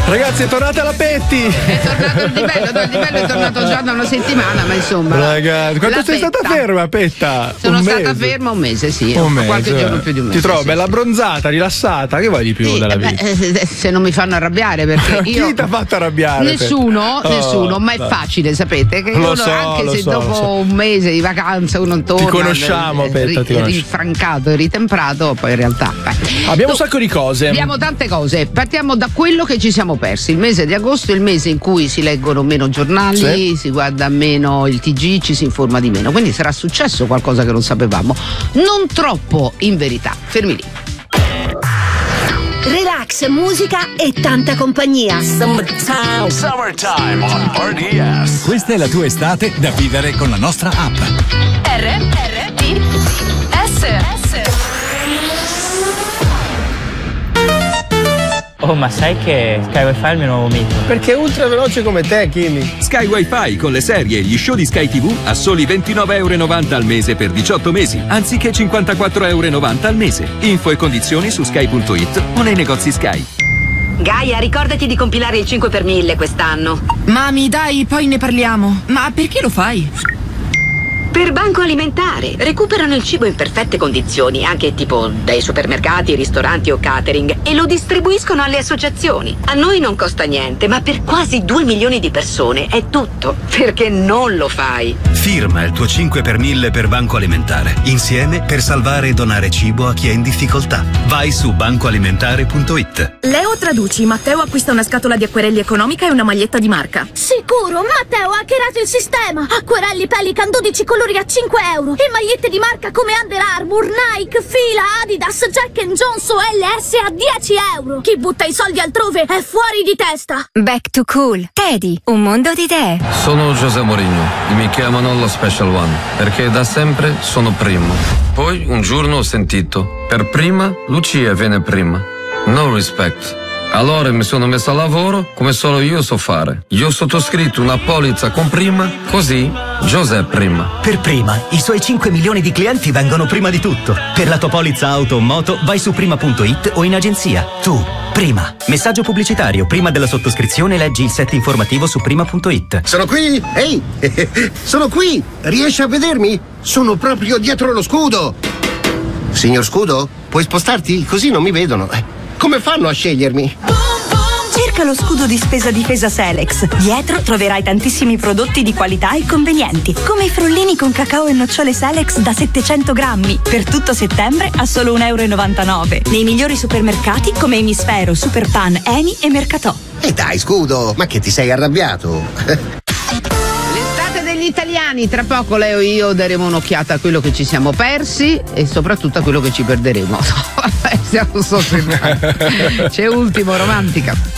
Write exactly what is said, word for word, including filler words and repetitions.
Ragazzi, è tornata la Petti. È tornato il Di Bello, no, il Di Bello è tornato già da una settimana, ma insomma. Ragazzi, quanto sei Petta. stata ferma, Petta? Sono un stata mese. ferma un mese, sì. Un mese. Qualche giorno più di un mese. Ti trovo sì, bella sì. abbronzata, rilassata. Che vuoi di più Sì, dalla beh, vita? eh, se non mi fanno arrabbiare, perché Chi io. ti ha fatto arrabbiare? Nessuno, Petta? nessuno, Oh, ma è dai. facile, sapete? Che Lo uno, so, anche lo se so, dopo lo so. un mese di vacanza uno torna. Ti conosciamo, eh, Petta, ti ri- conosciamo. rinfrancato e ritemprato, poi in realtà. beh. Abbiamo un Tu- sacco di cose. Abbiamo tante cose. Partiamo da quello che ci siamo persi. Il mese di agosto è il mese in cui si leggono meno giornali, Sì. si guarda meno il T G, ci si informa di meno. Quindi sarà successo qualcosa che non sapevamo. Non troppo, in verità. Fermi lì. Relax, musica e tanta compagnia. Summertime. Summertime on R D S. Questa è la tua estate da vivere con la nostra app. R R D S S. Oh, ma sai che Sky Wi-Fi è il mio nuovo mito? Perché è ultra veloce come te, Kimi. Sky Wi-Fi con le serie e gli show di Sky tivù a soli ventinove euro e novanta al mese per diciotto mesi, anziché cinquantaquattro euro e novanta al mese. Info e condizioni su sky punto it o nei negozi Sky. Gaia, ricordati di compilare il cinque per mille quest'anno. Mami, dai, poi ne parliamo. Ma perché lo fai? Per Banco Alimentare. Recuperano il cibo in perfette condizioni, anche tipo dai supermercati, ristoranti o catering, e lo distribuiscono alle associazioni. A noi non costa niente, ma per quasi due milioni di persone è tutto. Perché non lo fai? Firma il tuo cinque per mille per Banco Alimentare. Insieme per salvare e donare cibo a chi è in difficoltà. Vai su banco alimentare punto it. Leo traduci, Matteo acquista una scatola di acquerelli economica e una maglietta di marca. Sicuro, Matteo ha hackerato il sistema. Acquerelli Pelican dodici colori a cinque euro e magliette di marca come Under Armour, Nike, Fila, Adidas, Jack and Jones o L S a dieci euro. Chi butta i soldi altrove è fuori di testa. Back to Cool. Teddy, un mondo di idee. Sono José Mourinho e mi chiamano lo Special One perché da sempre sono primo. Poi un giorno ho sentito: per prima Lucia viene prima. No respect. Allora mi sono messo a lavoro come solo io so fare. Io ho sottoscritto una polizza con prima, così José prima. Per prima, i suoi cinque milioni di clienti vengono prima di tutto. Per la tua polizza auto o moto vai su prima punto it o in agenzia. Tu, prima. Messaggio pubblicitario. Prima della sottoscrizione leggi il set informativo su prima punto it. Sono qui? Ehi! Sono qui! Riesci a vedermi? Sono proprio dietro lo scudo! Signor Scudo, puoi spostarti? Così non mi vedono. Come fanno a scegliermi? Cerca lo scudo di spesa difesa Selex. Dietro troverai tantissimi prodotti di qualità e convenienti, come i frullini con cacao e nocciole Selex da settecento grammi. Per tutto settembre a solo un euro e novantanove. Nei migliori supermercati come Emisfero, Superpan, Eni e Mercatò. E dai, Scudo, ma che ti sei arrabbiato? L'estate degli italiani, tra poco Leo e io daremo un'occhiata a quello che ci siamo persi e soprattutto a quello che ci perderemo. Non so se c'è ultimo, romantica.